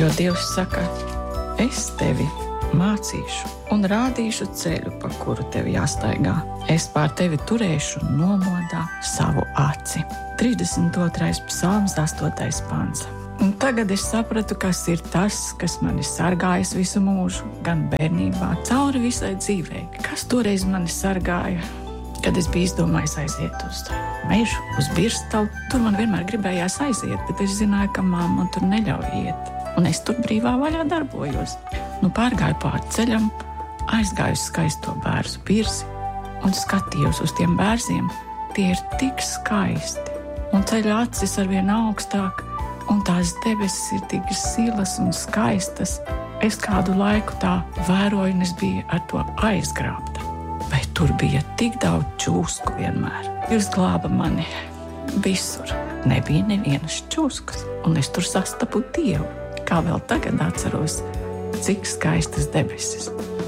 Jo Dievs saka, es tevi mācīšu un rādīšu ceļu, pa kuru tev jāstaigā. Es pār tevi turēšu nomodā savu aci. 32. psalms, 8. pants. Un tagad es sapratu, kas ir tas, kas mani sargājas visu mūžu, gan bērnībā, cauri visai dzīvei. Kas toreiz mani sargāja, kad es biju izdomājis aiziet uz mežu, uz Birstavu. Tur man vienmēr gribējās aiziet, bet es zināju, ka mamma tur neļauj iet. Un es tur brīvā vaļā darbojos. Pārgāju pāri ceļam, aizgāju uz skaisto bērzu pirsi un skatījos uz tiem bērziem. Tie ir tik skaisti, un ceļa acis arvien augstāk, un tās debesis ir tik silas un skaistas. Es kādu laiku tā vēroju, un es biju ar to aizgrābta. Bet tur bija tik daudz čūsku vienmēr. Jūs glāba mani visur. Nebija nevienas čūskas, un es tur sastapu Dievu. Kā vēl tagad atceros, cik skaistas debesis.